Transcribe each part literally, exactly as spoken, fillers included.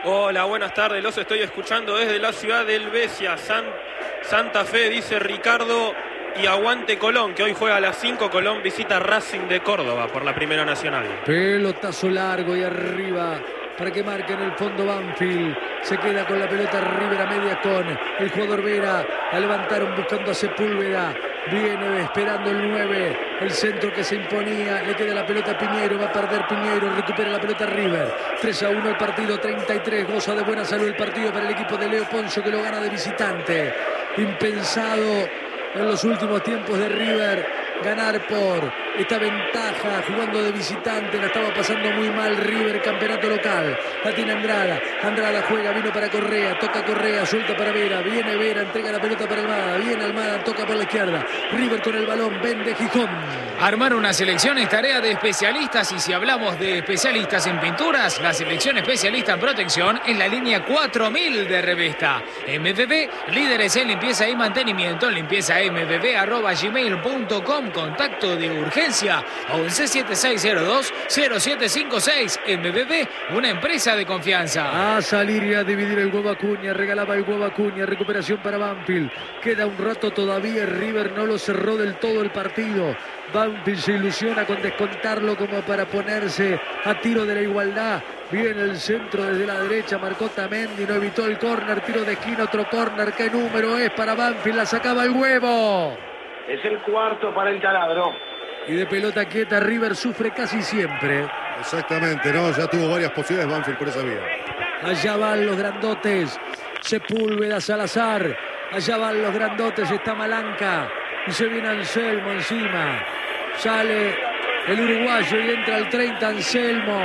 Hola, buenas tardes, los estoy escuchando desde la ciudad del Besia, San, Santa Fe, dice Ricardo, y aguante Colón, que hoy juega a las cinco, Colón visita Racing de Córdoba por la Primera Nacional. Pelotazo largo y arriba para que marque en el fondo Banfield. Se queda con la pelota River a media con el jugador Vera. La levantaron buscando a Sepúlveda. Viene esperando el nueve. El centro que se imponía. Le queda la pelota a Piñeiro. Va a perder Piñeiro. Recupera la pelota River. tres a uno el partido. treinta y tres. Goza de buena salud el partido para el equipo de Leo Poncio, que lo gana de visitante. Impensado en los últimos tiempos de River ganar por esta ventaja jugando de visitante. La estaba pasando muy mal River, campeonato local. La tiene Andrada. Andrada juega, vino para Correa, toca Correa, suelta para Vera, viene Vera, entrega la pelota para Almada, viene Almada, toca por la izquierda. River con el balón, vende Gijón. Armar una selección es tarea de especialistas, y si hablamos de especialistas en pinturas, la selección especialista en protección es la línea cuatro mil de Revesta. M V B, líderes en limpieza y mantenimiento. Limpieza m v b arroba gmail punto com. Contacto de urgencia once siete seis cero dos cero siete cinco seis. M V B, una empresa de confianza. A salir y a dividir el huevo Acuña. Regalaba el huevo Acuña. Recuperación para Banfield. Queda un rato todavía. River no lo cerró del todo el partido. Banfield se ilusiona con descontarlo como para ponerse a tiro de la igualdad. Viene el centro desde la derecha, marcó Tamendi, no evitó el córner, tiro de esquina, otro córner. ¿Qué número es para Banfield? La sacaba el huevo. Es el cuarto para el taladro. Y de pelota quieta River sufre casi siempre. Exactamente, ¿no? Ya tuvo varias posibilidades Banfield por esa vía. Allá van los grandotes. Sepúlveda, Salazar. Allá van los grandotes, está Malanca. Y se viene Anselmo encima. Sale el uruguayo y entra el treinta Anselmo.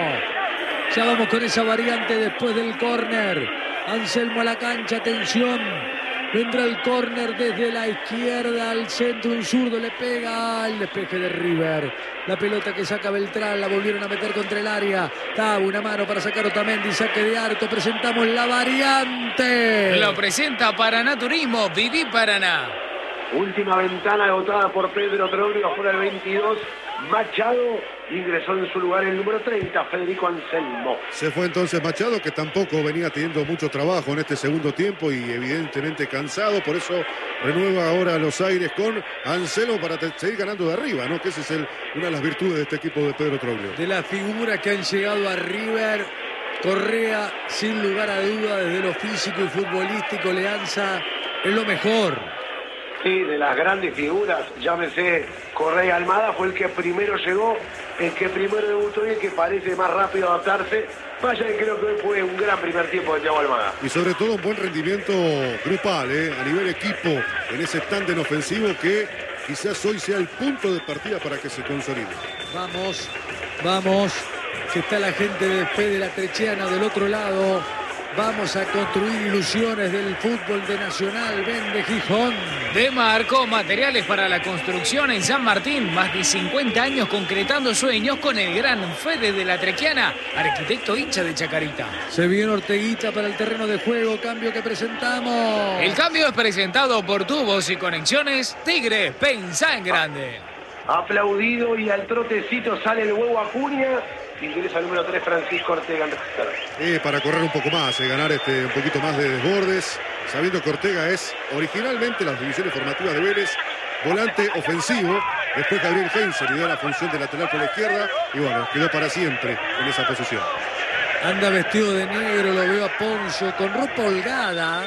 Ya vamos con esa variante después del córner. Anselmo a la cancha, atención. Vendrá el córner desde la izquierda al centro, un zurdo le pega al despeje de River. La pelota que saca Beltrán, la volvieron a meter contra el área. Tabu, una mano para sacar Otamendi, saque de arco. Presentamos la variante. Lo presenta Paraná Turismo, Viví Paraná. Última ventana agotada por Pedro Troglio, afuera el veintidós. Machado ingresó en su lugar el número treinta, Federico Anselmo. Se fue entonces Machado, que tampoco venía teniendo mucho trabajo en este segundo tiempo y evidentemente cansado, por eso renueva ahora los aires con Anselmo para seguir ganando de arriba, ¿no? Que esa es el, una de las virtudes de este equipo de Pedro Troglio. De las figuras que han llegado a River, Correa, sin lugar a duda, desde lo físico y futbolístico, Leanza es lo mejor. Sí, de las grandes figuras, llámese Correa Almada, fue el que primero llegó, el que primero debutó y el que parece más rápido adaptarse. Vaya que creo que fue un gran primer tiempo de Thiago Almada. Y sobre todo un buen rendimiento grupal, ¿eh? A nivel equipo, en ese tándem ofensivo que quizás hoy sea el punto de partida para que se consolide. Vamos, vamos, que está la gente de Fede La Trechiana del otro lado. Vamos a construir ilusiones del fútbol de Nacional. Vende Gijón. De Marco, materiales para la construcción en San Martín. Más de cincuenta años concretando sueños con el gran Fede de La Trequiana, arquitecto hincha de Chacarita. Se viene Orteguita para el terreno de juego. Cambio que presentamos. El cambio es presentado por Tubos y Conexiones Tigre. Pensá en grande. Aplaudido y al trotecito sale el huevo Acuña. Ingresa el número tres, Francisco Ortega. Eh, para correr un poco más, eh, ganar este, un poquito más de desbordes, sabiendo que Ortega es originalmente las divisiones formativas de Vélez, volante ofensivo. Después Gabriel Heinze le dio la función de lateral por la izquierda y bueno, quedó para siempre en esa posición. Anda vestido de negro, lo veo a Poncio con ropa holgada.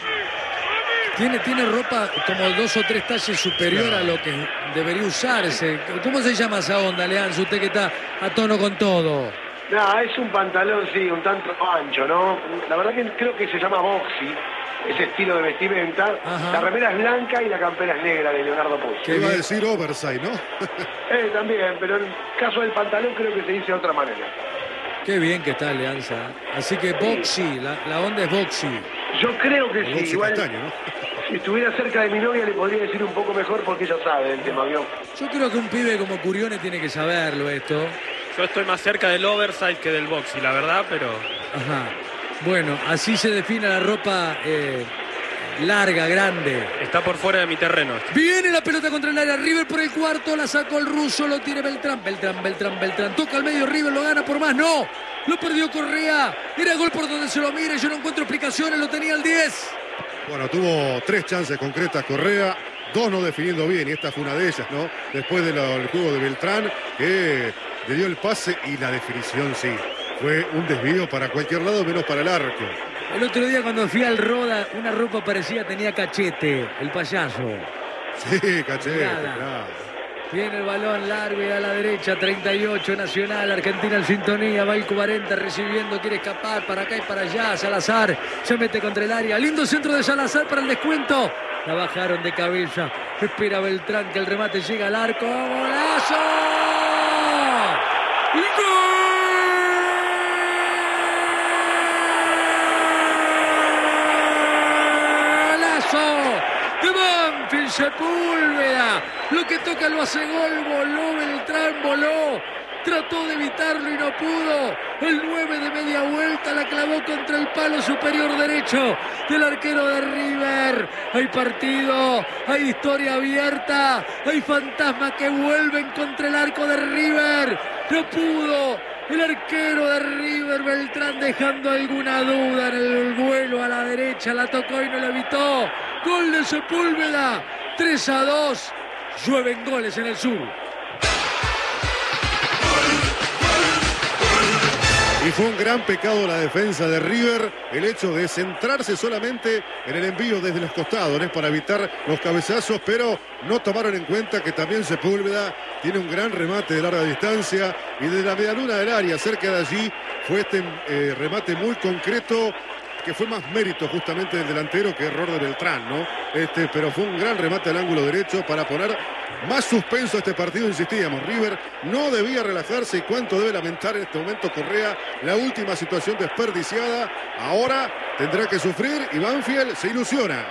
Tiene, tiene ropa como dos o tres talles superior claro. a lo que debería usarse. ¿Cómo se llama esa onda, Leanza? Usted que está a tono con todo. No, es un pantalón, sí, un tanto ancho, ¿no? La verdad que creo que se llama boxy, ese estilo de vestimenta. Ajá. La remera es blanca y la campera es negra de Leonardo Poncio. Que iba a decir oversize, ¿no? eh, también, pero en caso del pantalón creo que se dice de otra manera. Qué bien que está Leanza. Así que boxy, la, la onda es boxy. Yo creo que o sí, igual. Castaño, ¿no? Si estuviera cerca de mi novia le podría decir un poco mejor porque ella sabe del tema, ¿vio? Yo creo que un pibe como Curione tiene que saberlo esto. Yo estoy más cerca del oversize que del boxy, la verdad, pero... Ajá. Bueno, así se define la ropa eh, larga, grande. Está por fuera de mi terreno. Viene la pelota contra el área. River por el cuarto, la sacó el ruso, lo tiene Beltrán. Beltrán, Beltrán, Beltrán. Toca al medio, River lo gana por más. ¡No! Lo perdió Correa. Era gol por donde se lo mire. Yo no encuentro explicaciones. Lo tenía el diez. Bueno, tuvo tres chances concretas Correa. Dos no definiendo bien, y esta fue una de ellas, ¿no? Después del juego de Beltrán, que le dio el pase y la definición, sí. Fue un desvío para cualquier lado, menos para el arco. El otro día cuando fui al Roda, una ropa parecida tenía Cachete, el payaso. Sí, Cachete, claro. Viene el balón largo y a la derecha, treinta y ocho, Nacional, Argentina en sintonía, va el cuarenta recibiendo, quiere escapar para acá y para allá, Salazar se mete contra el área, lindo centro de Salazar para el descuento. La bajaron de cabeza. Espera Beltrán que el remate llega al arco. ¡Golazo! ¡Golazo! De Banfield, Sepúlveda. Lo que toca lo hace gol. Voló Beltrán, voló. Trató de evitarlo y no pudo. El nueve de media vuelta la clavó contra el palo superior derecho del arquero de River. Hay partido, hay historia abierta, hay fantasmas que vuelven contra el arco de River. No pudo el arquero de River, Beltrán, dejando alguna duda en el vuelo a la derecha. La tocó y no la evitó. Gol de Sepúlveda, tres a dos. Llueven goles en el sur. Y fue un gran pecado la defensa de River, el hecho de centrarse solamente en el envío desde los costados, ¿no? Para evitar los cabezazos, pero no tomaron en cuenta que también Sepúlveda tiene un gran remate de larga distancia, y de la medialuna del área, cerca de allí, fue este eh, remate muy concreto, que fue más mérito justamente del delantero que error de Beltrán, ¿no? Este, pero fue un gran remate al ángulo derecho para poner más suspenso a este partido, insistíamos. River no debía relajarse, y cuánto debe lamentar en este momento Correa la última situación desperdiciada. Ahora tendrá que sufrir y Banfield se ilusiona.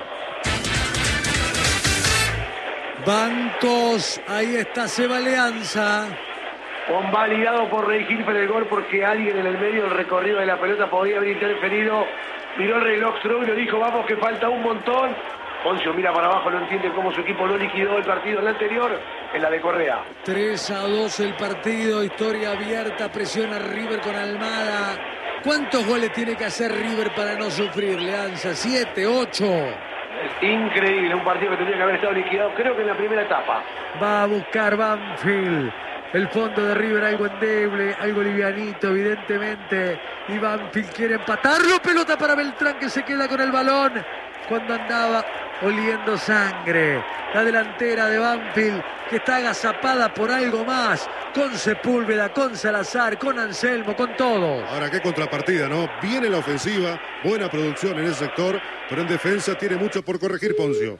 Bancos, ahí está Seba Alianza. Convalidado por Rey Gil el gol porque alguien en el medio del recorrido de la pelota podía haber interferido. Miró el reloj Stroh y lo dijo, vamos que falta un montón. Poncio mira para abajo, no entiende cómo su equipo no liquidó el partido en la anterior, en la de Correa. tres a dos el partido, historia abierta, presiona River con Almada. ¿Cuántos goles tiene que hacer River para no sufrir, Leanza? ¿Siete, ocho? Es increíble, un partido que tendría que haber estado liquidado, creo que en la primera etapa. Va a buscar Banfield. El fondo de River algo endeble, algo livianito, evidentemente. Y Banfield quiere empatarlo. Pelota para Beltrán que se queda con el balón cuando andaba oliendo sangre. La delantera de Banfield que está agazapada por algo más. Con Sepúlveda, con Salazar, con Anselmo, con todos. Ahora qué contrapartida, ¿no? Viene la ofensiva, buena producción en ese sector, pero en defensa tiene mucho por corregir Poncio.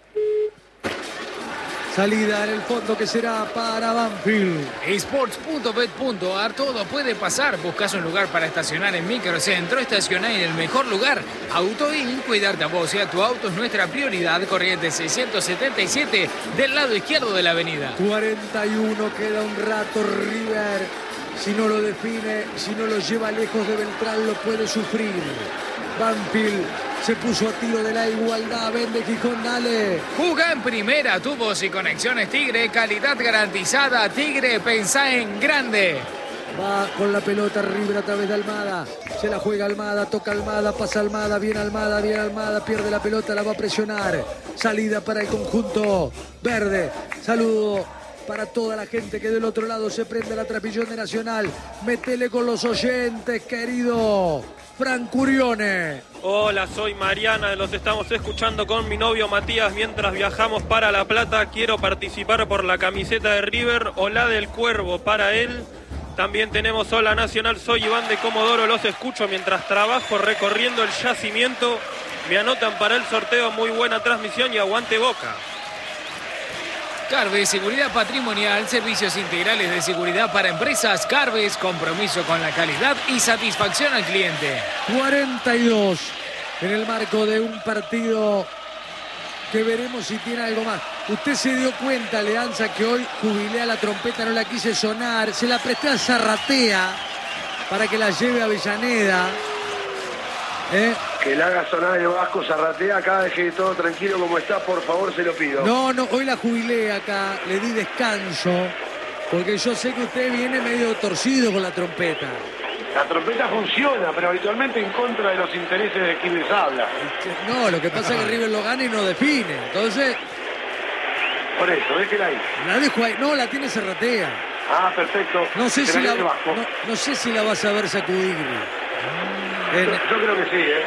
Salida en el fondo que será para Banfield. Sports punto bet punto a r, todo puede pasar. Buscas un lugar para estacionar en Microcentro, estacionar en el mejor lugar. AutoIn, cuidarte a vos y a tu auto es nuestra prioridad. Corrientes seiscientos setenta y siete del lado izquierdo de la avenida. cuarenta y uno, queda un rato River. Si no lo define, si no lo lleva lejos de Beltrán, lo puede sufrir. Banfield se puso a tiro de la igualdad. Vende Gijón, dale. Juga en primera, tubos y conexiones Tigre, calidad garantizada. Tigre, pensá en grande. Va con la pelota River a través de Almada. Se la juega Almada, toca Almada, pasa Almada, viene Almada, viene Almada, pierde la pelota, la va a presionar. Salida para el conjunto verde. Saludo para toda la gente que del otro lado se prende la transmisión de Nacional. Metele con los oyentes, querido Frank Curione. Hola, soy Mariana, los estamos escuchando con mi novio Matías mientras viajamos para La Plata. Quiero participar por la camiseta de River o la del Cuervo para él. También tenemos Hola Nacional, soy Iván de Comodoro, los escucho mientras trabajo recorriendo el yacimiento. Me anotan para el sorteo, muy buena transmisión y aguante Boca. Carves, seguridad patrimonial, servicios integrales de seguridad para empresas. Carves, compromiso con la calidad y satisfacción al cliente. cuarenta y dos en el marco de un partido que veremos si tiene algo más. Usted se dio cuenta, Leanza, que hoy jubilé a la trompeta, no la quise sonar. Se la presté a Zarratea para que la lleve a Avellaneda. ¿Eh? Que la haga sonar el Vasco Zarratea acá, deje todo tranquilo como está, por favor, se lo pido. No, no, hoy la jubilé acá, le di descanso, porque yo sé que usted viene medio torcido con la trompeta. La trompeta funciona, pero habitualmente en contra de los intereses de quien les habla. No, lo que pasa es que River lo gana y no define. Entonces, por eso, déjela ahí. la dejo ahí. No, la tiene Serratea. Ah, perfecto. No sé, Se si la, la no, bajo. no sé si la vas a ver sacudir. Yo, En- yo creo que sí, ¿eh?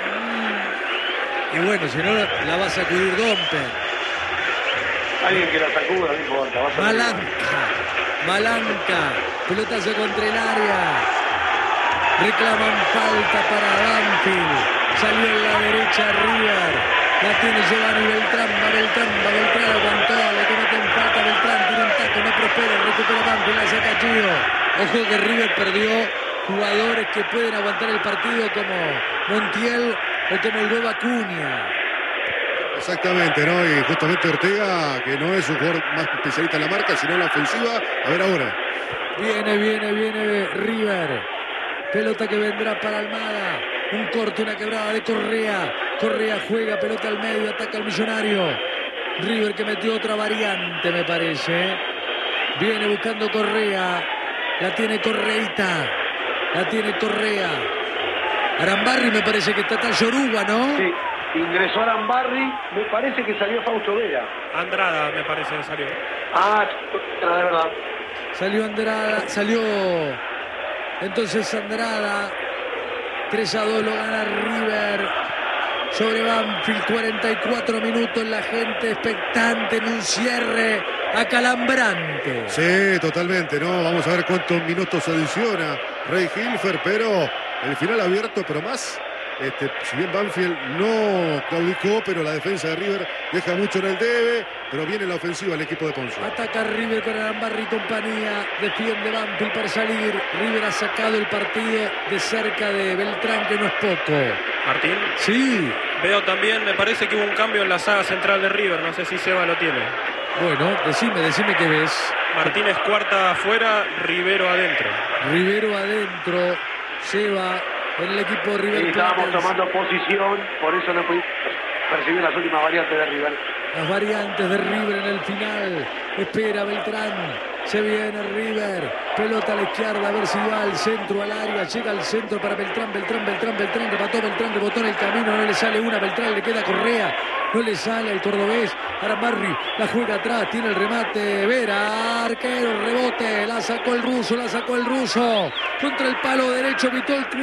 y bueno, si no, la va a sacudir Domper. Alguien que la sacuda, no importa. Va a ser- Malanca. Malanca. Pelotazo contra el área. Reclaman falta para Banfield. Salió en la derecha River. La tiene Giovanni Beltrán. Va Beltrán, va Beltrán. Aguantó. Le cometen falta Beltrán. Tiene un taco, no prospera. Recupera Banfield. La saca Gio. Ojo que River perdió jugadores que pueden aguantar el partido como Montiel o como el Hueva Acuña. Exactamente, ¿no? Y justamente Ortega, que no es un jugador más especialista en la marca, sino en la ofensiva. A ver ahora. Viene, viene, viene River. Pelota que vendrá para Almada. Un corte, una quebrada de Correa. Correa juega, pelota al medio, ataca al Millonario. River que metió otra variante, me parece. Viene buscando Correa. La tiene Correita. La tiene Correa. Arambarri me parece que está tan Yoruba, ¿no? Sí, ingresó Arambarri. Me parece que salió Fausto Vera. Andrada, me parece que salió. Ah, de verdad. Salió Andrada, salió entonces Andrada. tres a dos lo gana River sobre Banfield. cuarenta y cuatro minutos, la gente expectante en un cierre acalambrante. Sí, totalmente, ¿no? Vamos a ver cuántos minutos adiciona Rey Hilfer, pero el final abierto, pero más. Este, si bien Banfield no claudicó, pero la defensa de River deja mucho en el debe, pero viene la ofensiva el equipo de Ponce. Ataca River con Arambarri y compañía. Defiende Banfield para salir. River ha sacado el partido de cerca de Beltrán, que no es poco. Martín. Sí. Veo también, me parece que hubo un cambio en la saga central de River. No sé si Seba lo tiene. Bueno, decime, decime qué ves. Martínez cuarta afuera, Rivero adentro. Rivero adentro. Seba en el equipo River. Sí, estábamos Platense. tomando posición, por eso no pudimos percibir las últimas variantes de River. Las variantes de River en el final. Espera Beltrán. Se viene River. Pelota a la izquierda. A ver si va al centro, al área. Llega al centro para Beltrán. Beltrán, Beltrán, Beltrán. Remató Beltrán. Rebotó en el camino. No le sale una. Beltrán le queda Correa. No le sale al cordobés. Arambarri la juega atrás. Tiene el remate. Vera. Arquero. Rebote. La sacó el ruso. La sacó el ruso. Contra el palo derecho. Vitó el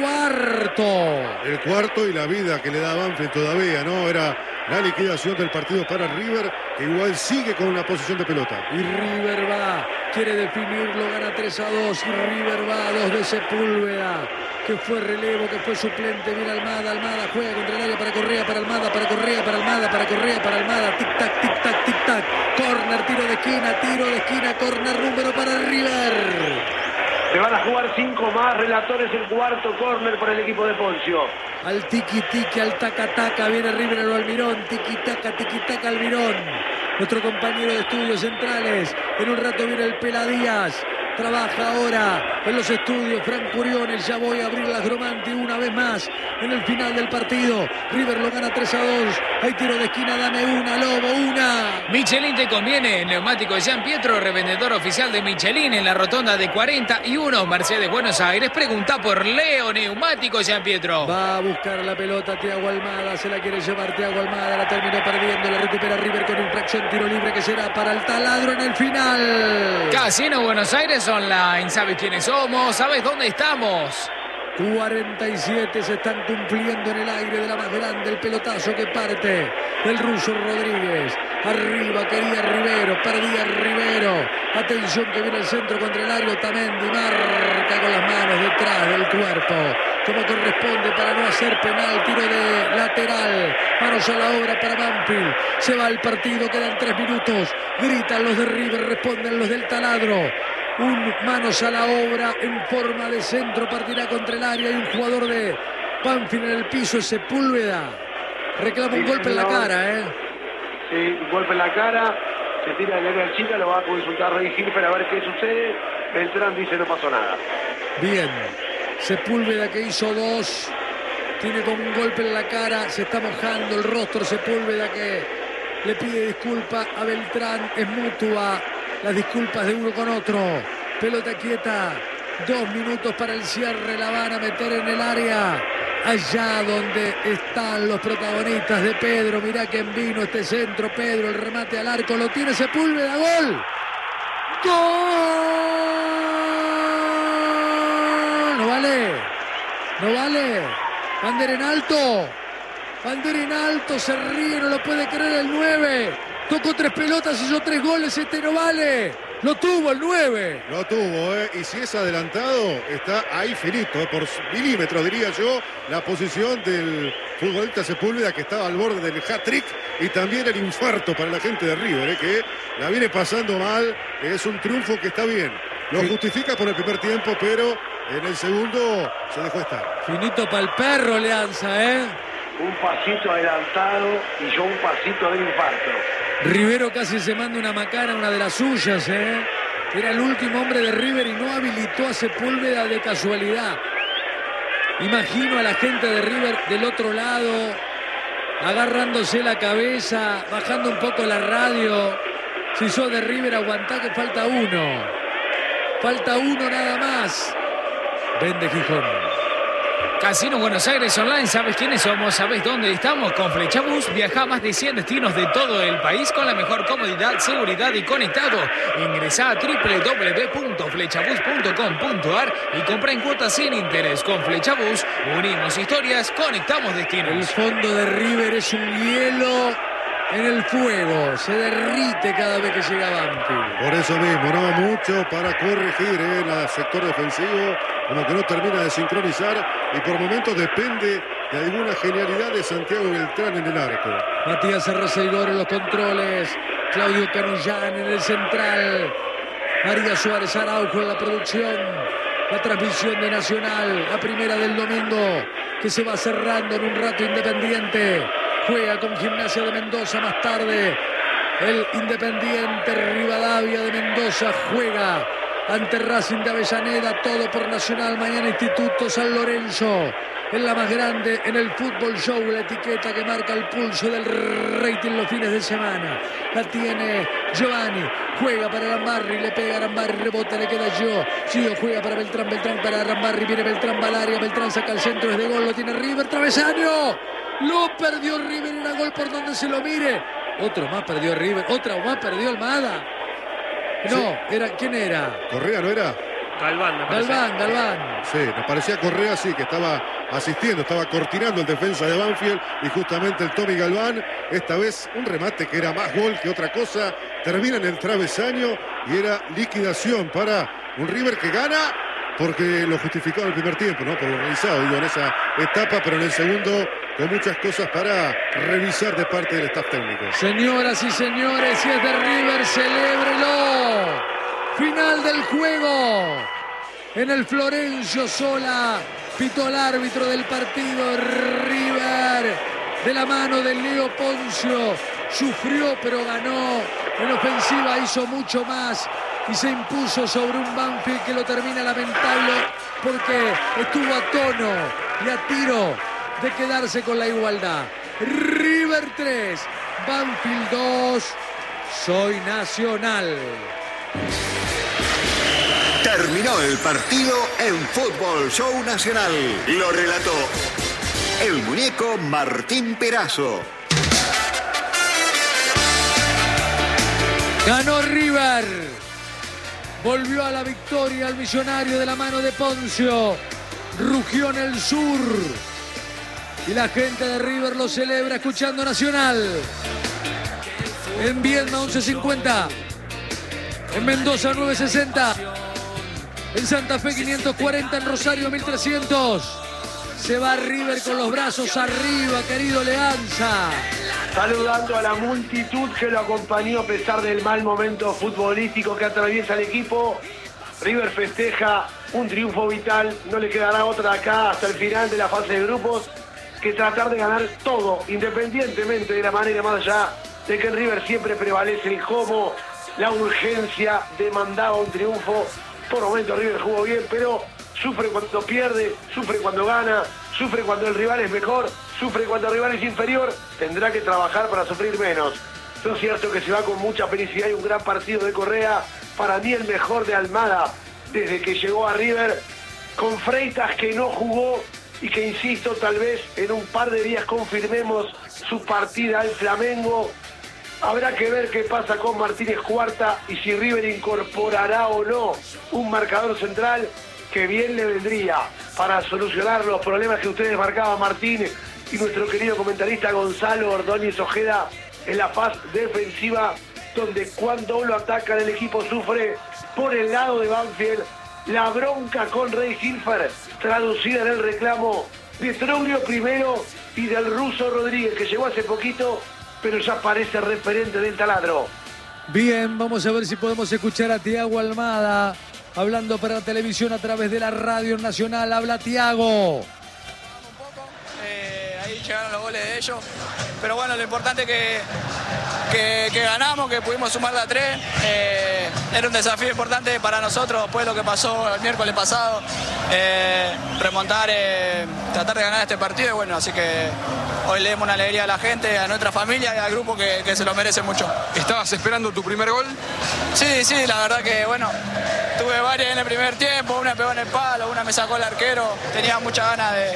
cuarto. El cuarto y la vida que le da Banfield todavía, ¿no? Era la liquidación del partido para River, que igual sigue con una posición de pelota. Y River va, quiere definirlo, gana tres a dos. Y River va a dos de Sepúlveda, que fue relevo, que fue suplente. Viene Almada, Almada juega contra el área para Correa, para Almada, para Correa, para Almada, para Correa, para Almada. Tic tac, tic tac, tic tac. Corner, tiro de esquina, tiro de esquina, corner número para River. Se van a jugar cinco más relatores, el cuarto córner por el equipo de Poncio. Al tiki tiki, al taca taca, viene River al Almirón, tiki taca, tiki taca Almirón. Nuestro compañero de estudios centrales, en un rato viene el Pela Díaz. Trabaja ahora en los estudios Frank Curiones. Ya voy a abrir las Gromanti una vez más en el final del partido. River lo gana tres a dos. Hay tiro de esquina, dame una, Lobo, una. Michelin te conviene, neumático de Gian Pietro, revendedor oficial de Michelin en la rotonda de cuarenta y uno, Mercedes Buenos Aires. Pregunta por Leo, neumático Gian Pietro. Va a buscar la pelota Thiago Almada, se la quiere llevar Thiago Almada, la terminó perdiendo, la recupera River con infracción, tiro libre que será para el taladro en el final. Casino Buenos Aires Online, ¿sabes quiénes somos? ¿Sabes dónde estamos? cuarenta y siete se están cumpliendo en el aire de la más grande, el pelotazo que parte del ruso Rodríguez. Arriba quería Rivero, perdía Rivero. Atención que viene el centro contra el área, Otamendi marca con las manos detrás del cuerpo, como corresponde para no hacer penal, tiro de lateral. Manos a la obra para Banfield. Se va el partido, quedan tres minutos. Gritan los de River, responden los del taladro. Un manos a la obra en forma de centro, partirá contra el área y un jugador de Banfield en el piso, Sepúlveda. Reclama un Sí, golpe en la no. cara, ¿eh? Sí, un golpe en la cara, se tira del área chica, lo va a consultar Rey Hilfer a ver qué sucede. Beltrán dice no pasó nada. Bien, Sepúlveda que hizo dos, tiene como un golpe en la cara, se está mojando el rostro Sepúlveda, que le pide disculpa a Beltrán, es mutua las disculpas de uno con otro. Pelota quieta, Dos minutos para el cierre. La van a meter en el área. Allá donde están los protagonistas de Pedro. Mirá quién vino este centro. Pedro, el remate al arco. Lo tiene Sepúlveda. ¡Gol! ¡Gol! No vale. No vale. Bandera en alto. Bandera en alto. Se ríe. No lo puede creer el nueve. Tocó tres pelotas. Hizo tres goles. Este no vale. Lo tuvo el nueve. Lo tuvo, ¿eh? Y si es adelantado, está ahí finito, ¿eh? Por milímetros, diría yo, la posición del futbolista Sepúlveda, que estaba al borde del hat-trick, y también el infarto para la gente de River, ¿eh? Que la viene pasando mal. Es un triunfo que está bien. Lo justifica por el primer tiempo, pero en el segundo se dejó estar. Finito para el perro, Leanza, ¿eh? Un pasito adelantado y yo un pasito del infarto. Rivero casi se manda una macana, una de las suyas, ¿eh? Era el último hombre de River y no habilitó a Sepúlveda de casualidad. Imagino a la gente de River del otro lado, agarrándose la cabeza, bajando un poco la radio. Si sos de River, aguantá que falta uno. Falta uno nada más. Vende Gijón. Casino Buenos Aires Online, ¿sabes quiénes somos? ¿Sabes dónde estamos? Con Flechabús viaja a más de cien destinos de todo el país con la mejor comodidad, seguridad y conectado. Ingresá a doble u doble u doble u punto flechabús punto com punto a r y compra en cuotas sin interés. Con Flechabús unimos historias, conectamos destinos. El fondo de River es un hielo en el fuego. Se derrite cada vez que llega Banfield. Por eso mismo, no mucho para corregir ¿eh? El sector defensivo. Como que no termina de sincronizar y por momentos depende de alguna genialidad de Santiago Beltrán en el arco. Matías Arreceigor en los controles, Claudio Canullán en el central, María Suárez Araujo en la producción, la transmisión de Nacional, la primera del domingo, que se va cerrando en un rato. Independiente juega con Gimnasia de Mendoza más tarde. El Independiente Rivadavia de Mendoza juega ante Racing de Avellaneda, todo por Nacional. Mañana Instituto San Lorenzo, en la más grande, en el Fútbol Show, la etiqueta que marca el pulso del rating los fines de semana. La tiene Giovanni, juega para Arambarri, le pega a Arambarri, rebota, le queda Gio. Gio juega para Beltrán, Beltrán para Arambarri, viene Beltrán, va al área, Beltrán saca el centro, es de gol, lo tiene River, travesaño. Lo perdió River, era gol por donde se lo mire. Otro más perdió River, otra más perdió Almada. No, sí. era ¿quién era? Correa, ¿no era? Galván, me parece. Galván, Galván. Sí, me parecía Correa, sí, que estaba asistiendo, estaba cortinando el defensa de Banfield y justamente el Tommy Galván, esta vez un remate que era más gol que otra cosa, termina en el travesaño y era liquidación para un River que gana porque lo justificó en el primer tiempo, ¿no? Por lo realizado, digo, en esa etapa, pero en el segundo con muchas cosas para revisar de parte del staff técnico. Señoras y señores, si es de River, celébrelo. Final del juego. En el Florencio Sola pitó el árbitro del partido. River, de la mano de Leo Poncio, sufrió pero ganó. En ofensiva hizo mucho más y se impuso sobre un Banfield que lo termina lamentable porque estuvo a tono y a tiro de quedarse con la igualdad. River tres, Banfield dos. Soy Nacional. Terminó el partido en Fútbol Show Nacional. Lo relató el muñeco Martín Perazo. Ganó River. Volvió a la victoria al millonario de la mano de Poncio. Rugió en el sur. Y la gente de River lo celebra escuchando Nacional. En Viedma once cincuenta. En Mendoza nueve sesenta. En Santa Fe quinientos cuarenta. En Rosario mil trescientos. Se va River con los brazos arriba, querido Leanza. Saludando a la multitud que lo acompañó a pesar del mal momento futbolístico que atraviesa el equipo. River festeja un triunfo vital. No le quedará otra acá hasta el final de la fase de grupos que tratar de ganar todo, independientemente de la manera, más allá de que en River siempre prevalece el cómo, la urgencia demandaba un triunfo. Por momentos River jugó bien, pero sufre cuando pierde, sufre cuando gana, sufre cuando el rival es mejor, sufre cuando el rival es inferior. Tendrá que trabajar para sufrir menos. Es cierto que se va con mucha felicidad y un gran partido de Correa. Para mí el mejor de Almada. desde que llegó a River, con Freitas que no jugó y que, insisto, tal vez en un par de días confirmemos su partida al Flamengo. Habrá que ver qué pasa con Martínez Cuarta y si River incorporará o no un marcador central que bien le vendría para solucionar los problemas que ustedes marcaban, Martín y nuestro querido comentarista Gonzalo Ordóñez Ojeda, en la faz defensiva, donde cuando lo atacan el equipo sufre. Por el lado de Banfield, la bronca con Rey Hilfer, traducida en el reclamo de Troglio primero y del ruso Rodríguez, que llegó hace poquito, pero ya parece referente del taladro. Bien, vamos a ver si podemos escuchar a Tiago Almada hablando para la televisión a través de la Radio Nacional. Habla Tiago. Un poco, eh, ahí llegaron los goles de ellos, pero bueno, lo importante es que, que, que ganamos, que pudimos sumar de a tres. Eh, era un desafío importante para nosotros después de lo que pasó el miércoles pasado, eh, remontar, eh, tratar de ganar este partido, y bueno, así que hoy le demos una alegría a la gente, a nuestra familia y al grupo que, que se lo merece mucho. ¿Estabas esperando tu primer gol? Sí, sí, la verdad que bueno, tuve varias en el primer tiempo, una pegó en el palo, una me sacó el arquero, tenía muchas ganas de,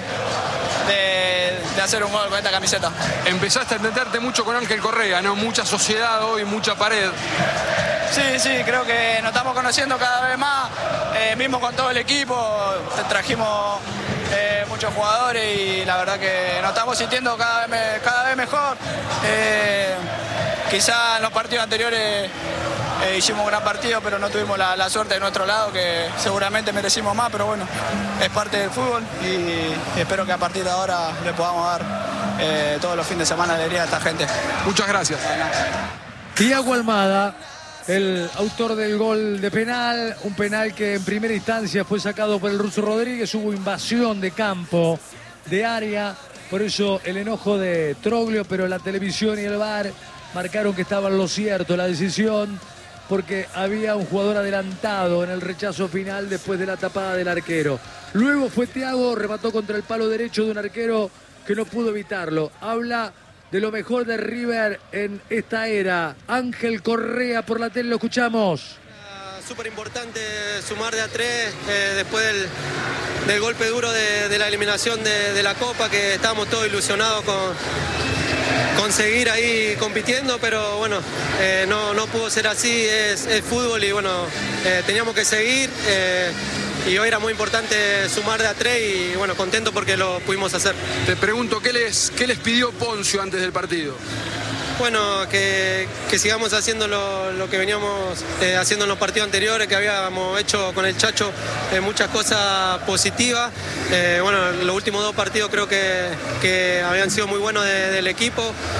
de, de hacer un gol con esta camiseta. Empezaste a entenderte mucho con Ángel Correa, ¿no? Mucha sociedad hoy, mucha pared. Sí, sí, creo que nos estamos conociendo cada vez más, eh, mismo con todo el equipo, trajimos eh, muchos jugadores y la verdad que nos estamos sintiendo cada vez, cada vez mejor. Eh, quizá en los partidos anteriores eh, hicimos un gran partido, pero no tuvimos la, la suerte de nuestro lado, que seguramente merecimos más, pero bueno, es parte del fútbol y espero que a partir de ahora le podamos dar eh, todos los fines de semana alegría a esta gente. Muchas gracias. Tiago Almada, el autor del gol de penal, un penal que en primera instancia fue sacado por el ruso Rodríguez. Hubo invasión de campo, de área, por eso el enojo de Troglio, pero la televisión y el V A R marcaron que estaba en lo cierto la decisión, porque había un jugador adelantado en el rechazo final después de la tapada del arquero. Luego fue Tiago, remató contra el palo derecho de un arquero que no pudo evitarlo. Habla de lo mejor de River en esta era. Ángel Correa por la tele, lo escuchamos. Súper importante sumar de a tres eh, después del, del golpe duro de, de la eliminación de, de la Copa, que estábamos todos ilusionados con, con seguir ahí compitiendo, pero bueno, eh, no, no pudo ser así, es, es fútbol y bueno, eh, teníamos que seguir. Eh, Y hoy era muy importante sumar de a tres y bueno, contento porque lo pudimos hacer. Te pregunto, ¿qué les, qué les pidió Poncio antes del partido? Bueno, que, que sigamos haciendo lo, lo que veníamos eh, haciendo en los partidos anteriores, que habíamos hecho con el Chacho eh, muchas cosas positivas. Eh, bueno, los últimos dos partidos creo que, que habían sido muy buenos de, del equipo.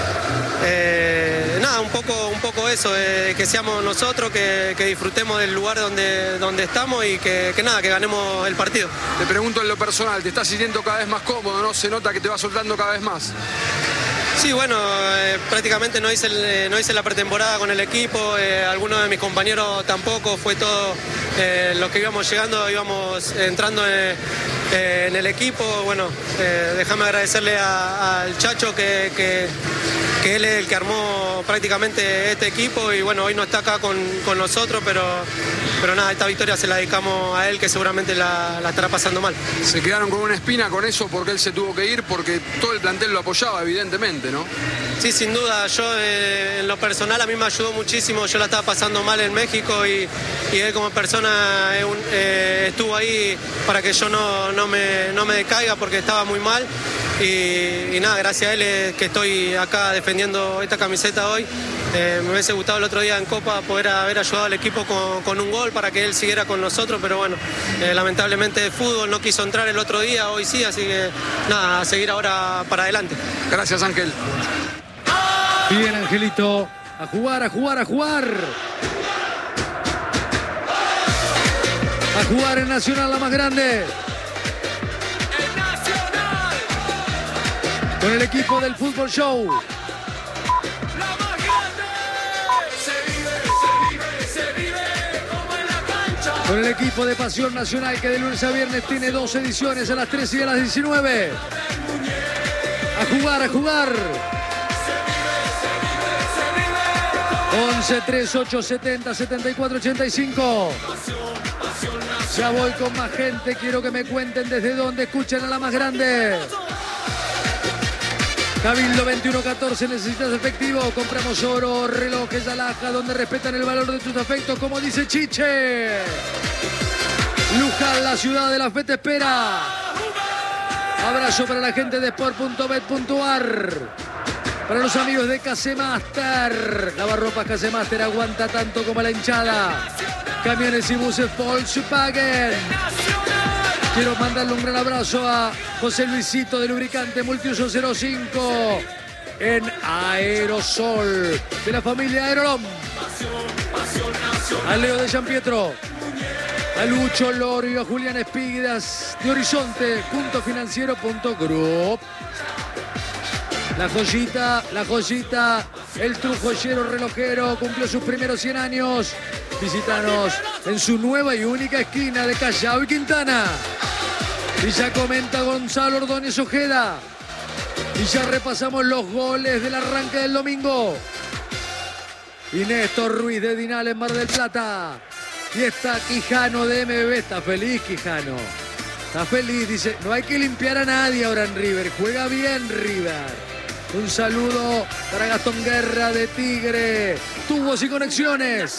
Eh, nada, un poco, un poco eso, eh, que seamos nosotros, que, que disfrutemos del lugar donde, donde estamos y que, que nada, que ganemos el partido. Te pregunto en lo personal, ¿te estás sintiendo cada vez más cómodo, no? ¿Se nota que te va soltando cada vez más? Sí, bueno, eh, prácticamente no hice, el, no hice la pretemporada con el equipo, eh, algunos de mis compañeros tampoco, fue todo eh, lo que íbamos llegando, íbamos entrando en, eh, en el equipo. Bueno, eh, déjame agradecerle a, al Chacho que, que, que él es el que armó prácticamente este equipo y bueno, hoy no está acá con, con nosotros, pero, pero nada, esta victoria se la dedicamos a él, que seguramente la, la estará pasando mal. Se quedaron con una espina con eso porque él se tuvo que ir, porque todo el plantel lo apoyaba, evidentemente, ¿no? Sí, sin duda, yo eh, en lo personal a mí me ayudó muchísimo, yo la estaba pasando mal en México y, y él como persona eh, un, eh, estuvo ahí para que yo no, no, me, no me decaiga porque estaba muy mal y, y nada, gracias a él es que estoy acá defendiendo esta camiseta hoy. Eh, me hubiese gustado el otro día en Copa poder haber ayudado al equipo con, con un gol para que él siguiera con nosotros, pero bueno, eh, lamentablemente el fútbol no quiso entrar el otro día, hoy sí, así que nada, a seguir ahora para adelante. Gracias, Ángel. Bien, Angelito, a jugar, a jugar, a jugar. A jugar en Nacional, la más grande. El Nacional. Con el equipo del Fútbol Show. La más grande. Se vive, se vive, se vive como en la cancha. Con el equipo de Pasión Nacional, que de lunes a viernes tiene dos ediciones, a las tres y a las diecinueve. A jugar, a jugar. once, tres, ocho, setenta, setenta y cuatro, ochenta y cinco. Ya voy con más gente, quiero que me cuenten desde dónde escuchan a la más grande. Cabildo veintiuno catorce, necesitas efectivo, compramos oro, relojes, alhaja, donde respetan el valor de tus afectos, como dice Chiche. Luján, la ciudad de la fe te espera. Abrazo para la gente de sport punto bet punto ar. Para los amigos de Casemaster. Lavarropas Casemaster aguanta tanto como la hinchada. Camiones y buses Volkswagen. Quiero mandarle un gran abrazo a José Luisito de Lubricante Multiuso cero cinco en Aerosol de la familia Aerolom. A Leo de San Pietro, a Lucho Loro y a Julián Espíguidas de Horizonte, punto financiero punto group. La joyita, la joyita, el trujoyero relojero cumplió sus primeros cien años. Visítanos en su nueva y única esquina de Callao y Quintana. Y ya comenta Gonzalo Ordóñez Ojeda. Y ya repasamos los goles del arranque del domingo. Y Néstor Ruiz de Dinal en Mar del Plata. Y está Quijano de M B B. Está feliz Quijano. Está feliz. Dice, no hay que limpiar a nadie ahora en River. Juega bien River. Un saludo para Gastón Guerra de Tigre. Tubos y conexiones.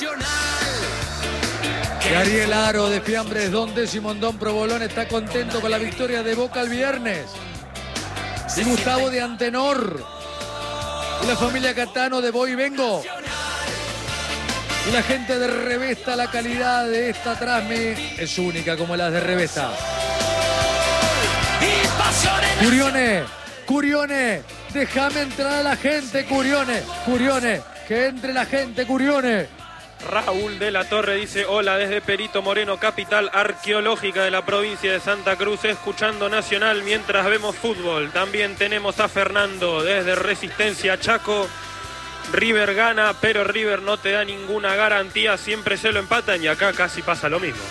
Y Ariel Aro de Fiambres Don Décimo Don Provolón está contento con la victoria de Boca el viernes. Y Gustavo de Antenor. Y la familia Catano de Voy y Vengo. Y la gente de Revesta, la calidad de esta Trasmi es única como las de Revesta. Curione, Curione, déjame entrar a la gente, Curione, Curione, que entre la gente, Curione. Raúl de la Torre dice, hola desde Perito Moreno, capital arqueológica de la provincia de Santa Cruz, escuchando Nacional mientras vemos fútbol. También tenemos a Fernando desde Resistencia Chaco. River gana, pero River no te da ninguna garantía, siempre se lo empatan y acá casi pasa lo mismo.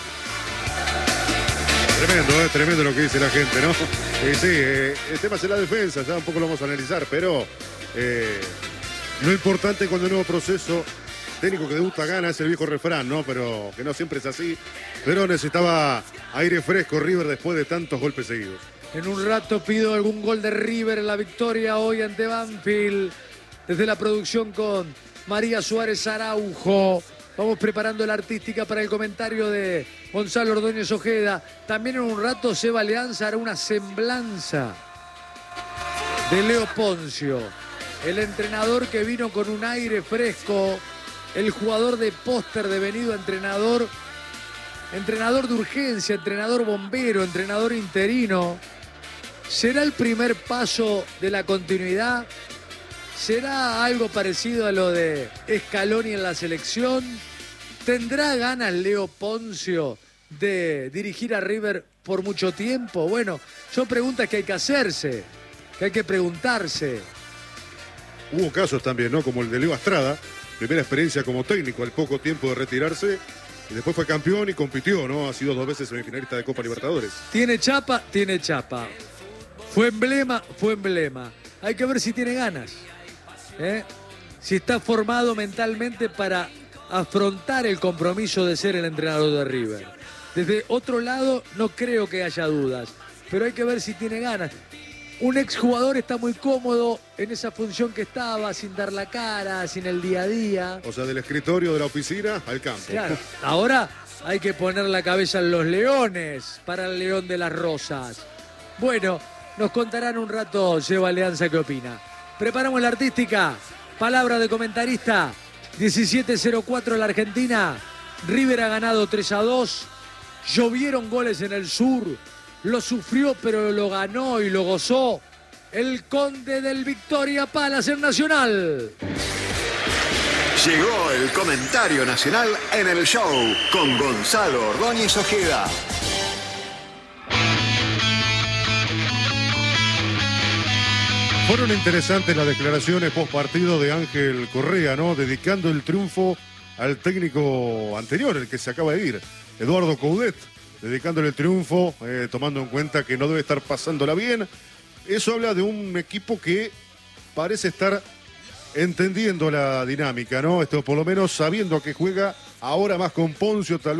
Tremendo, eh, tremendo lo que dice la gente, ¿no? Eh, sí, eh, el tema es la defensa, ya un poco lo vamos a analizar, pero eh, lo importante cuando el nuevo proceso técnico que debuta gana es el viejo refrán, ¿no? Pero que no siempre es así. Pero necesitaba aire fresco River después de tantos golpes seguidos. En un rato pido algún gol de River en la victoria hoy ante Banfield. Desde la producción con María Suárez Araujo. Vamos preparando la artística para el comentario de Gonzalo Ordóñez Ojeda. También en un rato Seba Alianza hará una semblanza de Leo Poncio. El entrenador que vino con un aire fresco. El jugador de póster devenido a entrenador. Entrenador de urgencia, entrenador bombero, entrenador interino. ¿Será el primer paso de la continuidad? ¿Será algo parecido a lo de Scaloni en la selección? ¿Tendrá ganas Leo Poncio de dirigir a River por mucho tiempo? Bueno, son preguntas que hay que hacerse, que hay que preguntarse. Hubo casos también, ¿no? Como el de Leo Astrada, primera experiencia como técnico al poco tiempo de retirarse, y después fue campeón y compitió, ¿no? Ha sido dos veces semifinalista de Copa Libertadores. ¿Tiene chapa? Tiene chapa. ¿Fue emblema? Fue emblema. Hay que ver si tiene ganas. ¿Eh? Si está formado mentalmente para afrontar el compromiso de ser el entrenador de River. Desde otro lado no creo que haya dudas, pero hay que ver si tiene ganas. Un exjugador está muy cómodo en esa función que estaba, sin dar la cara, sin el día a día. O sea, del escritorio de la oficina al campo. Claro, ahora hay que poner la cabeza en los leones para el León de las Rosas. Bueno, nos contarán un rato Seba Alianza qué opina. Preparamos la artística. Palabra de comentarista. diecisiete cero cuatro la Argentina. River ha ganado tres a dos. Llovieron goles en el sur. Lo sufrió, pero lo ganó y lo gozó. El conde del Victoria Palace en Nacional. Llegó el comentario nacional en el show con Gonzalo Ordóñez Ojeda. Fueron interesantes las declaraciones post partido de Ángel Correa, ¿no? Dedicando el triunfo al técnico anterior, el que se acaba de ir, Eduardo Coudet, dedicándole el triunfo, eh, tomando en cuenta que no debe estar pasándola bien. Eso habla de un equipo que parece estar entendiendo la dinámica, ¿no? Esto por lo menos sabiendo que juega ahora más con Poncio, tal vez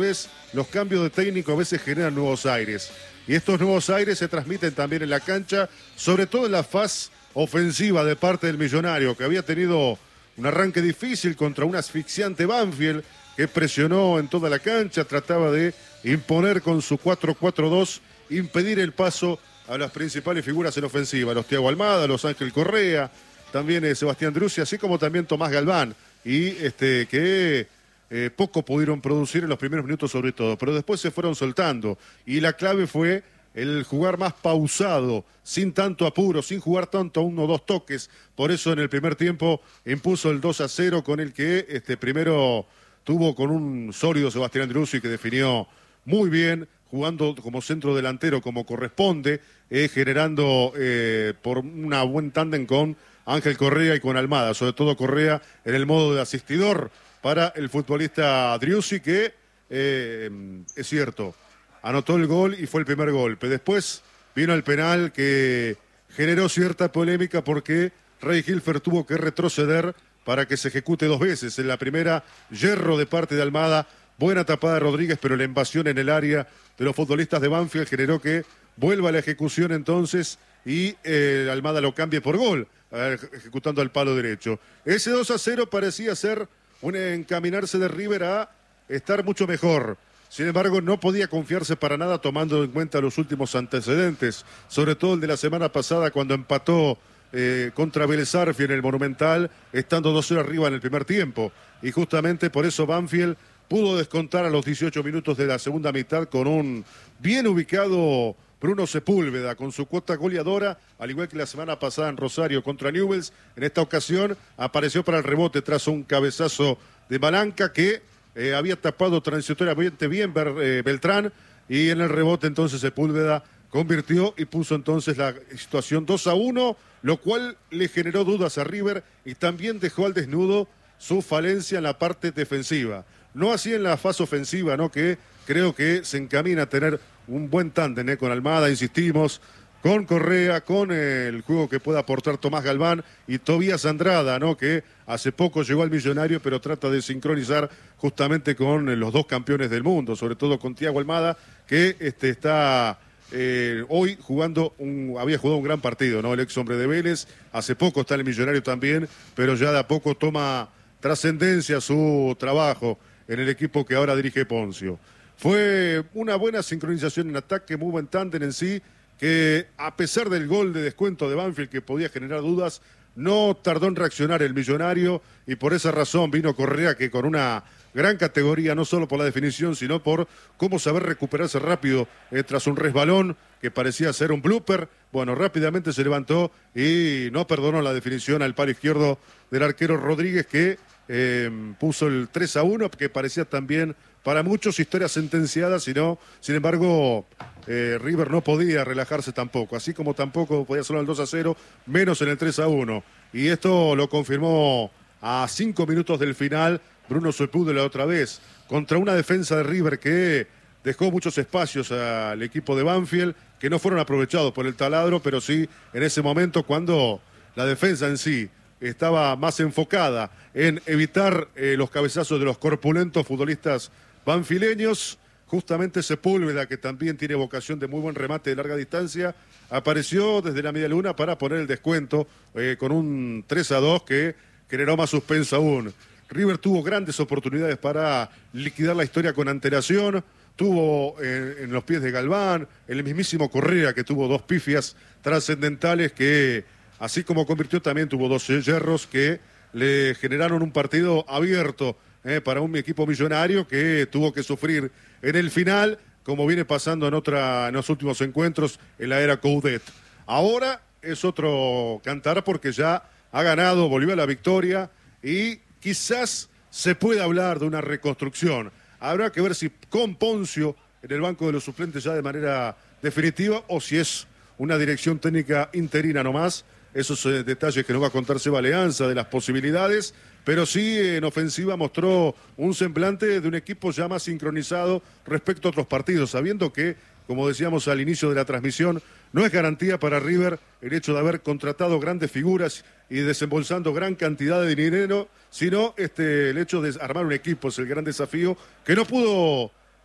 los cambios de técnico a veces generan nuevos aires. Y estos nuevos aires se transmiten también en la cancha, sobre todo en la faz ofensiva de parte del Millonario, que había tenido un arranque difícil contra un asfixiante Banfield, que presionó en toda la cancha, trataba de imponer con su cuatro cuatro dos, impedir el paso a las principales figuras en ofensiva, los Thiago Almada, los Ángel Correa, también eh, Sebastián Driussi, así como también Tomás Galván, y este que eh, poco pudieron producir en los primeros minutos sobre todo, pero después se fueron soltando, y la clave fue el jugar más pausado, sin tanto apuro, sin jugar tanto a uno o dos toques. Por eso en el primer tiempo impuso el dos a cero, con el que este primero tuvo con un sólido Sebastián Driussi, que definió muy bien, jugando como centro delantero como corresponde, eh, generando eh, por una buen tándem con Ángel Correa y con Almada, sobre todo Correa en el modo de asistidor para el futbolista Driussi, que eh, es cierto, anotó el gol y fue el primer golpe. Después vino el penal que generó cierta polémica porque Rey Hilfer tuvo que retroceder para que se ejecute dos veces. En la primera, yerro de parte de Almada, buena tapada de Rodríguez, pero la invasión en el área de los futbolistas de Banfield generó que vuelva a la ejecución entonces y eh, Almada lo cambie por gol, eh, ejecutando al palo derecho. Ese dos a cero parecía ser un encaminarse de River a estar mucho mejor. Sin embargo, no podía confiarse para nada tomando en cuenta los últimos antecedentes, sobre todo el de la semana pasada cuando empató eh, contra Vélez Arfi en el Monumental, estando dos cero arriba en el primer tiempo. Y justamente por eso Banfield pudo descontar a los dieciocho minutos de la segunda mitad con un bien ubicado Bruno Sepúlveda, con su cuota goleadora, al igual que la semana pasada en Rosario contra Newell's. En esta ocasión apareció para el rebote tras un cabezazo de Malanca que Eh, había tapado transitoriamente bien eh, Beltrán, y en el rebote entonces Sepúlveda convirtió y puso entonces la situación dos a uno, lo cual le generó dudas a River y también dejó al desnudo su falencia en la parte defensiva. No así en la fase ofensiva, ¿no? Que creo que se encamina a tener un buen tándem ¿eh? Con Almada, insistimos, con Correa, con eh, el juego que pueda aportar Tomás Galván y Tobías Andrada, ¿no? Que hace poco llegó al Millonario, pero trata de sincronizar justamente con eh, los dos campeones del mundo, sobre todo con Thiago Almada, que este, está eh, hoy jugando, un, había jugado un gran partido, ¿no? El ex hombre de Vélez, hace poco está en el Millonario también, pero ya de a poco toma trascendencia su trabajo en el equipo que ahora dirige Poncio. Fue una buena sincronización en ataque, muy buen tándem en sí, que a pesar del gol de descuento de Banfield que podía generar dudas, no tardó en reaccionar el Millonario, y por esa razón vino Correa, que con una gran categoría, no solo por la definición, sino por cómo saber recuperarse rápido eh, tras un resbalón que parecía ser un blooper. Bueno, rápidamente se levantó y no perdonó la definición al palo izquierdo del arquero Rodríguez, que eh, puso el tres a uno, que parecía también para muchos historia sentenciada, sino, sin embargo, eh, River no podía relajarse tampoco, así como tampoco podía solo el dos a cero, menos en el tres a uno. Y esto lo confirmó a cinco minutos del final Bruno Sepúlveda otra vez, contra una defensa de River que dejó muchos espacios al equipo de Banfield, que no fueron aprovechados por el taladro, pero sí en ese momento cuando la defensa en sí estaba más enfocada en evitar eh, los cabezazos de los corpulentos futbolistas banfileños. Justamente Sepúlveda, que también tiene vocación de muy buen remate de larga distancia, apareció desde la media luna para poner el descuento eh, con un tres a dos que generó más suspenso aún. River tuvo grandes oportunidades para liquidar la historia con antelación, tuvo eh, en los pies de Galván, el mismísimo Correa, que tuvo dos pifias trascendentales que, así como convirtió, también tuvo dos yerros que le generaron un partido abierto Eh, para un equipo millonario que tuvo que sufrir en el final, como viene pasando en, otra, en los últimos encuentros en la era Coudet. Ahora es otro cantar porque ya ha ganado, volvió a la victoria y quizás se pueda hablar de una reconstrucción. Habrá que ver si con Poncio en el banco de los suplentes ya de manera definitiva o si es una dirección técnica interina nomás. Esos eh, detalles que nos va a contar Seba Leanza de las posibilidades, pero sí en ofensiva mostró un semblante de un equipo ya más sincronizado respecto a otros partidos, sabiendo que, como decíamos al inicio de la transmisión, no es garantía para River el hecho de haber contratado grandes figuras y desembolsando gran cantidad de dinero, sino este, el hecho de armar un equipo es el gran desafío que no pudo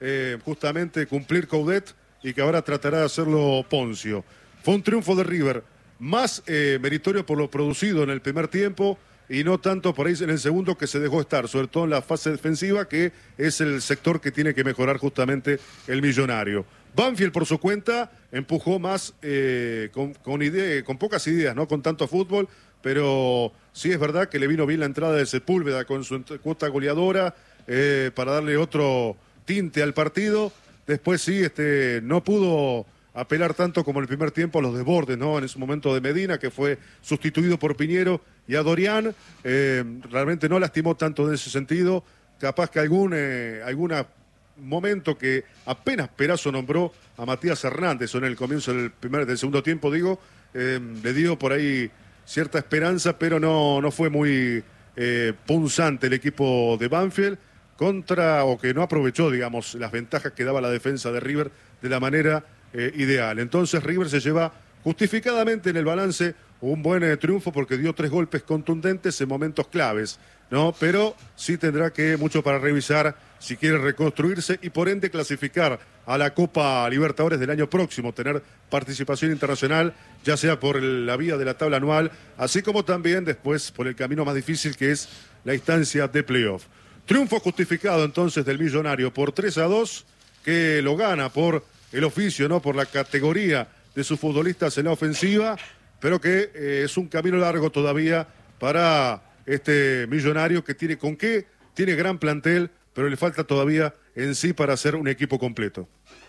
eh, justamente cumplir Coudet y que ahora tratará de hacerlo Poncio. Fue un triunfo de River, más eh, meritorio por lo producido en el primer tiempo y no tanto por ahí en el segundo, que se dejó estar, sobre todo en la fase defensiva, que es el sector que tiene que mejorar justamente el Millonario. Banfield, por su cuenta, empujó más eh, con, con, idea, con pocas ideas, no con tanto fútbol, pero sí es verdad que le vino bien la entrada de Sepúlveda con su cuota goleadora eh, para darle otro tinte al partido. Después sí, este, no pudo apelar tanto como en el primer tiempo a los desbordes, ¿no? En ese momento de Medina, que fue sustituido por Piñero, y a Dorian, eh, realmente no lastimó tanto en ese sentido. Capaz que algún eh, alguna momento que apenas Perazo nombró a Matías Hernández, o en el comienzo del primer del segundo tiempo, digo, eh, le dio por ahí cierta esperanza, pero no, no fue muy eh, punzante el equipo de Banfield, contra, o que no aprovechó, digamos, las ventajas que daba la defensa de River de la manera eh, ideal. Entonces River se lleva justificadamente en el balance un buen eh, triunfo, porque dio tres golpes contundentes en momentos claves, ¿no? Pero sí tendrá que mucho para revisar si quiere reconstruirse y por ende clasificar a la Copa Libertadores del año próximo, tener participación internacional, ya sea por el, la vía de la tabla anual, así como también después por el camino más difícil, que es la instancia de playoff. Triunfo justificado entonces del Millonario por tres a dos, que lo gana por el oficio, ¿no? Por la categoría de sus futbolistas en la ofensiva, pero que eh, es un camino largo todavía para este Millonario, que tiene con qué, tiene gran plantel, pero le falta todavía en sí para ser un equipo completo.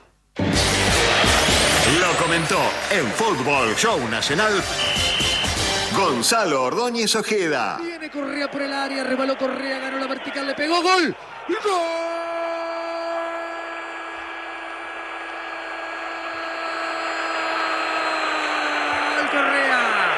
Lo comentó en Fútbol Show Nacional Gonzalo Ordóñez Ojeda. Viene Correa por el área, rebaló Correa, ganó la vertical, le pegó, gol. ¡Gol! Correa.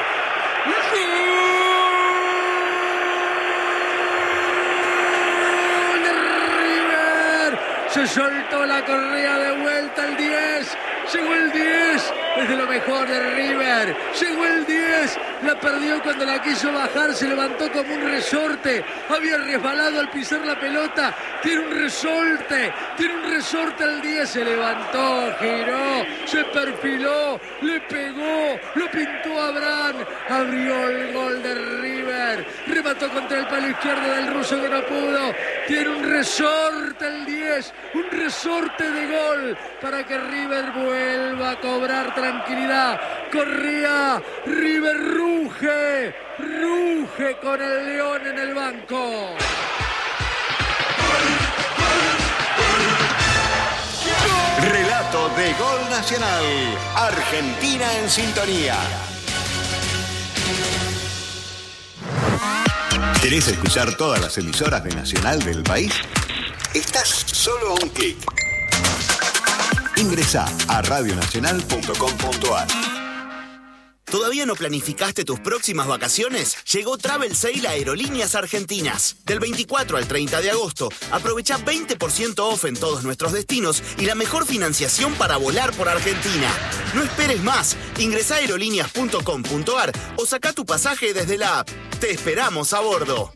¡Gol de River! Se soltó la Correa, de vuelta al diez. Llegó el diez, es de lo mejor de River. Llegó el diez, la perdió cuando la quiso bajar, se levantó como un resorte. Había resbalado al pisar la pelota. Tiene un resorte, tiene un resorte al diez. Se levantó, giró, se perfiló, le pegó, lo pintó a Abraham. Abrió el gol de River. Remató contra el palo izquierdo del ruso, que no pudo. Tiene un resorte el diez, un resorte de gol para que River vuelva a cobrar tranquilidad. Correa, River ruge, ruge con el León en el banco. Relato de Gol Nacional. Argentina en sintonía. ¿Querés escuchar todas las emisoras de Nacional del país? Estás solo a un clic. Ingresá a radio nacional punto com punto a r. ¿Todavía no planificaste tus próximas vacaciones? Llegó Travel Sale a Aerolíneas Argentinas. Del veinticuatro al treinta de agosto, aprovecha veinte por ciento off en todos nuestros destinos y la mejor financiación para volar por Argentina. No esperes más. Ingresá a aerolíneas punto com punto a r o sacá tu pasaje desde la app. Te esperamos a bordo.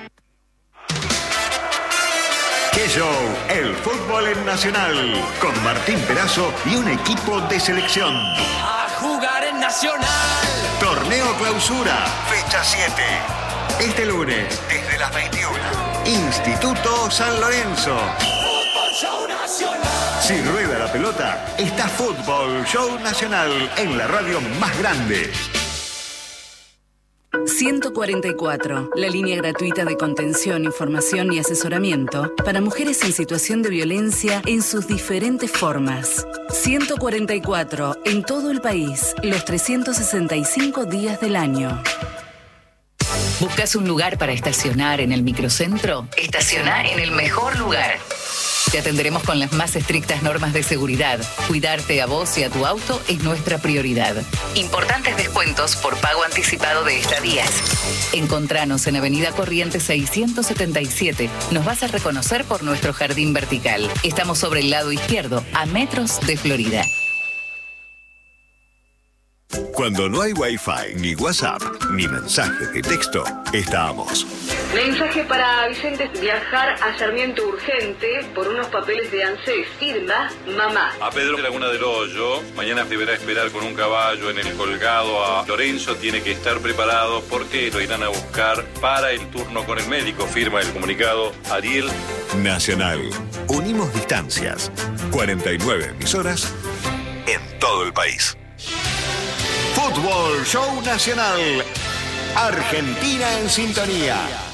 ¡Qué show! El fútbol en Nacional, con Martín Perazo y un equipo de selección. A jugar en Nacional. Torneo Clausura, fecha siete. Este lunes, desde las veintiuna. Instituto San Lorenzo. Fútbol Show Nacional. Si rueda la pelota, está Fútbol Show Nacional en la radio más grande. ciento cuarenta y cuatro, la línea gratuita de contención, información y asesoramiento para mujeres en situación de violencia en sus diferentes formas. ciento cuarenta y cuatro, en todo el país, los trescientos sesenta y cinco días del año. ¿Buscas un lugar para estacionar en el microcentro? Estaciona en el mejor lugar. Te atenderemos con las más estrictas normas de seguridad. Cuidarte a vos y a tu auto es nuestra prioridad. Importantes descuentos por pago anticipado de estadías. Encontranos en Avenida Corrientes seiscientos setenta y siete. Nos vas a reconocer por nuestro jardín vertical. Estamos sobre el lado izquierdo, a metros de Florida. Cuando no hay Wi-Fi, ni WhatsApp, ni mensajes de texto, estamos. Mensaje para Vicente: viajar a Sarmiento urgente por unos papeles de ANSES. Firma mamá. A Pedro Laguna del Hoyo, mañana deberá esperar con un caballo en el colgado a Lorenzo. Tiene que estar preparado porque lo irán a buscar para el turno con el médico. Firma el comunicado Ariel. Nacional. Unimos distancias. cuarenta y nueve emisoras en todo el país. Fútbol Show Nacional. Argentina en sintonía.